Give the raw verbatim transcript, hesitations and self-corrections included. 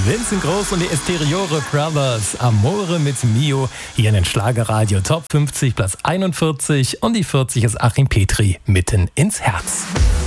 Vincent Groß und die Esteriore Brothers. Amore mit Mio. Hier in den Schlagerradio Top fünfzig, Platz einundvierzig. Und die vierzig ist Achim Petri, Mitten ins Herz.